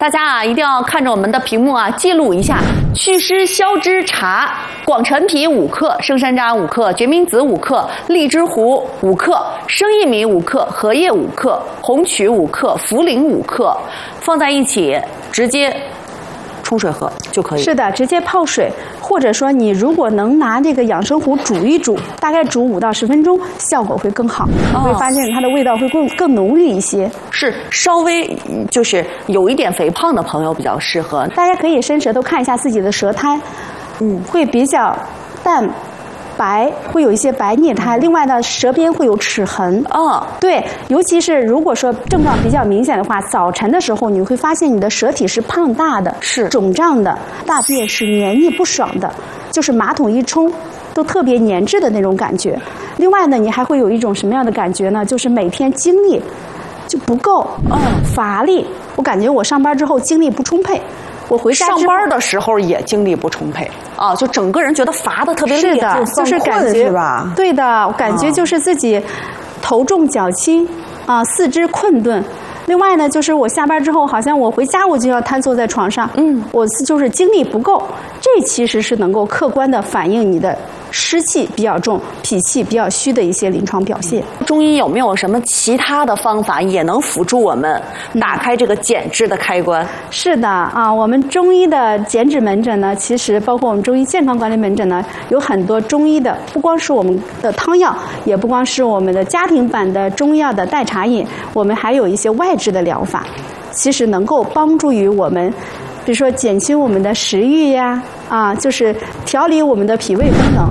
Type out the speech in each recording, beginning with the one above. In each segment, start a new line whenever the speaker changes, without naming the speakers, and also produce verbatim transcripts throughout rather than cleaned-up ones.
大家啊一定要看着我们的屏幕啊，记录一下：祛湿消脂茶，广陈皮五克，生山楂五克，决明子五克，荔枝糊五克，生薏米五克，荷叶五克，红曲五克，茯苓五克，放在一起直接冲水喝就可以。
是的，直接泡水。或者说，你如果能拿这个养生壶煮一煮，大概煮五到十分钟，效果会更好。你会发现它的味道会更更浓郁一些。
是稍微就是有一点肥胖的朋友比较适合。
大家可以伸舌头看一下自己的舌苔，嗯，会比较淡。白会有一些白腻苔，另外呢，舌边会有齿痕。
哦，
对，尤其是如果说症状比较明显的话，早晨的时候你会发现你的舌体是胖大的，
是
肿胀的，大便是黏腻不爽的，就是马桶一冲都特别粘滞的那种感觉。另外呢，你还会有一种什么样的感觉呢？就是每天精力就不够，嗯，乏力。我感觉我上班之后精力不充沛。我回家
上班的时候也精力不充沛啊，就整个人觉得乏的特别厉害，
是的，就是感觉是吧？对的，我感觉就是自己头重脚轻啊，四肢困顿。另外呢，就是我下班之后，好像我回家我就要瘫坐在床上，嗯，我就是精力不够。这其实是能够客观的反映你的湿气比较重、脾气比较虚的一些临床表现。
中医有没有什么其他的方法也能辅助我们打开这个减脂的开关？
是的啊，我们中医的减脂门诊呢，其实包括我们中医健康管理门诊呢，有很多中医的，不光是我们的汤药，也不光是我们的家庭版的中药的代茶饮，我们还有一些外治的疗法，其实能够帮助于我们。比如说减轻我们的食欲呀，啊，就是调理我们的脾胃功能。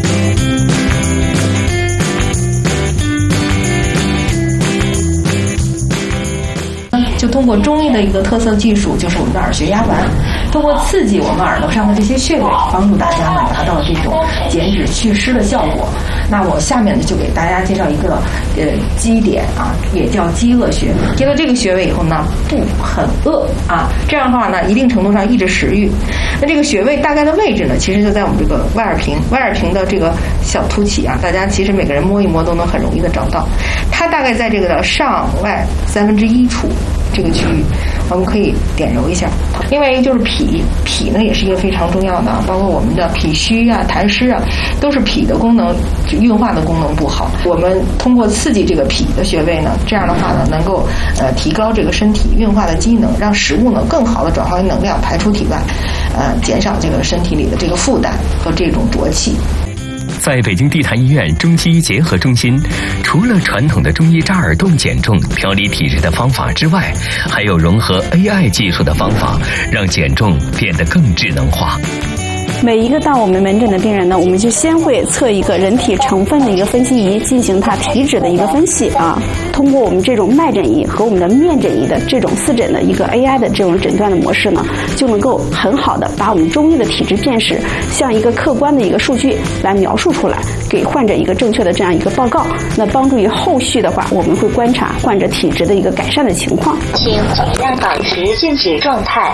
就通过中医的一个特色技术，就是我们的耳穴压丸，通过刺激我们耳朵上的这些穴位，帮助大家呢达到这种减脂祛湿的效果。那我下面呢就给大家介绍一个呃基点啊，也叫饥饿穴。接了这个穴位以后呢，不很饿啊，这样的话呢，一定程度上抑制食欲。那这个穴位大概的位置呢，其实就在我们这个外耳屏，外耳屏的这个小凸起啊，大家其实每个人摸一摸都能很容易的找到。它大概在这个的上外三分之一处。这个区域，我们可以点揉一下。另外一个就是脾，脾呢也是一个非常重要的，包括我们的脾虚啊、痰湿啊，都是脾的功能、运化的功能不好。我们通过刺激这个脾的穴位呢，这样的话呢，能够呃提高这个身体运化的机能，让食物呢更好的转化为能量排出体外，呃，减少这个身体里的这个负担和这种浊气。
在北京地坛医院中西医结合中心，除了传统的中医扎耳洞减重、调理体质的方法之外，还有融合 A I 技术的方法，让减重变得更智能化。
每一个到我们门诊的病人呢，我们就先会测一个人体成分的一个分析仪，进行它体脂的一个分析啊。通过我们这种脉诊仪和我们的面诊仪的这种四诊的一个 A I 的这种诊断的模式呢，就能够很好的把我们中医的体质辨识，像一个客观的一个数据来描述出来，给患者一个正确的这样一个报告。那帮助于后续的话，我们会观察患者体质的一个改善的情况。
请尽量保持静止状态。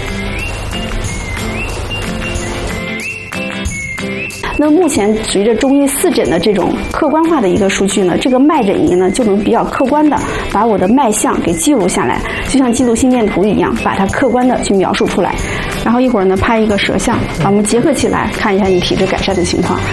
那目前随着中医四诊的这种客观化的一个数据呢，这个脉诊仪呢就能比较客观的把我的脉象给记录下来，就像记录心电图一样，把它客观的去描述出来。然后一会儿呢拍一个舌象，把我们结合起来看一下你体质改善的情况。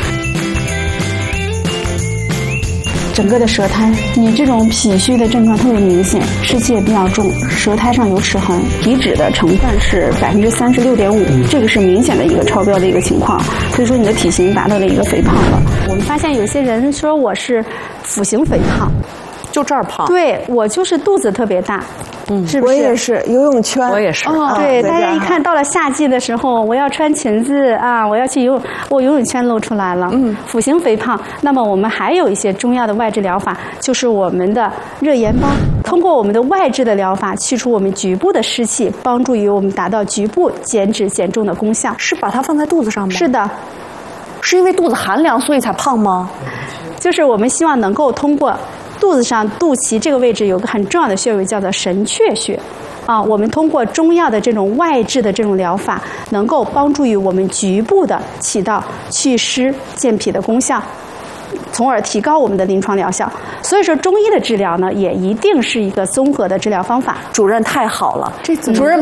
整个的舌苔，你这种脾虚的症状特别明显，湿气也比较重，舌苔上有齿痕，体脂的成分是百分之三十六点五，这个是明显的一个超标的一个情况，所以说你的体型达到了一个肥胖了。我们发现有些人说我是腹型肥胖，
就这儿胖，
对我就是肚子特别大。嗯，是不是？
我也是游泳圈，
我也是。
哦，对，大家一看到了夏季的时候，我要穿裙子啊，我要去游泳，我游泳圈露出来了。嗯，腹型肥胖。那么我们还有一些中药的外治疗法，就是我们的热盐包，通过我们的外治的疗法，去除我们局部的湿气，帮助于我们达到局部减脂减重的功效。
是把它放在肚子上吗？
是的。
是因为肚子寒凉所以才胖吗？
就是我们希望能够通过肚子上肚脐这个位置有个很重要的穴位叫做神阙穴，啊，我们通过中药的这种外治的这种疗法，能够帮助于我们局部的起到祛湿健脾的功效，从而提高我们的临床疗效。所以说，中医的治疗呢，也一定是一个综合的治疗方法。
主任太好了，这主任。